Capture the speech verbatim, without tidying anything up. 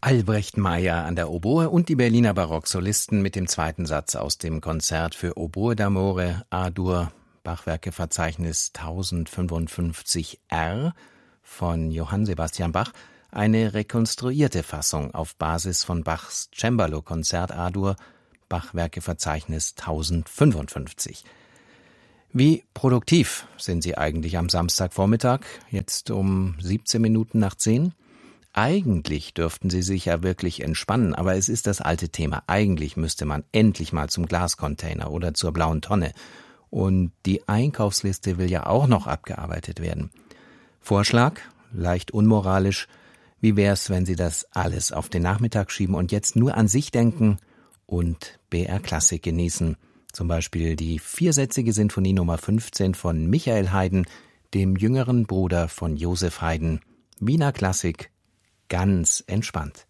Albrecht Meyer an der Oboe und die Berliner Barocksolisten mit dem zweiten Satz aus dem Konzert für Oboe d'amore A-Dur, Bachwerkeverzeichnis tausendfünfundfünfzig R von Johann Sebastian Bach, eine rekonstruierte Fassung auf Basis von Bachs Cembalo-Konzert A-Dur, Bachwerkeverzeichnis tausendfünfundfünfzig. Wie produktiv sind Sie eigentlich am Samstagvormittag, jetzt um siebzehn Minuten nach zehn? Eigentlich dürften Sie sich ja wirklich entspannen, aber es ist das alte Thema. Eigentlich müsste man endlich mal zum Glascontainer oder zur blauen Tonne. Und die Einkaufsliste will ja auch noch abgearbeitet werden. Vorschlag, leicht unmoralisch, wie wär's, wenn Sie das alles auf den Nachmittag schieben und jetzt nur an sich denken und B R Klassik genießen? Zum Beispiel die viersätzige Sinfonie Nummer fünfzehn von Michael Haydn, dem jüngeren Bruder von Joseph Haydn. Wiener Klassik, ganz entspannt.